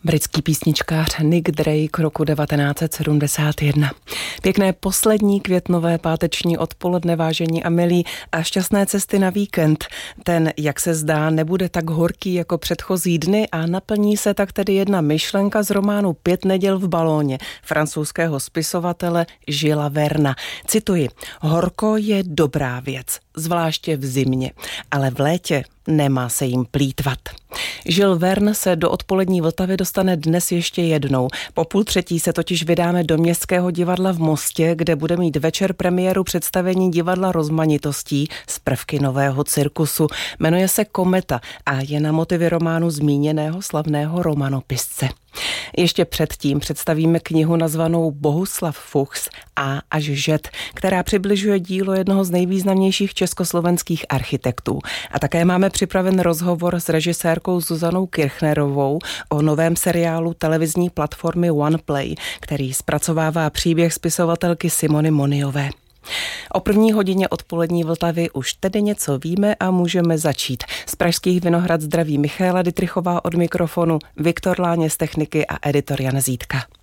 Britský písničkář Nick Drake roku 1971. Pěkné poslední květnové páteční odpoledne, vážení a milí, a šťastné cesty na víkend. Ten, jak se zdá, nebude tak horký jako předchozí dny a naplní se tak tedy jedna myšlenka z románu 5 neděl v balóně francouzského spisovatele Julese Verna. Cituji: horko je dobrá věc, zvláště v zimě, ale v létě nemá se jim plýtvat. Jules Verne se do odpolední Vltavy dostane dnes ještě jednou. Po 2:30 se totiž vydáme do Městského divadla v Mostě, kde bude mít večer premiéru představení divadla rozmanitostí z prvky nového cirkusu. Jmenuje se Kometa a je na motivy románu zmíněného slavného romanopisce. Ještě předtím představíme knihu nazvanou Bohuslav Fuchs A až Z, která přibližuje dílo jednoho z nejvýznamnějších československých architektů. A také máme připraven rozhovor s režisérkou Zuzanou Kirchnerovou o novém seriálu televizní platformy OnePlay, který zpracovává příběh spisovatelky Simony Moniové. O 1. hodině odpolední Vltavy už tedy něco víme a můžeme začít. Z Pražských Vinohrad zdraví Michaela Dytrichová od mikrofonu, Viktor Láně z techniky a editor Jan Zítka.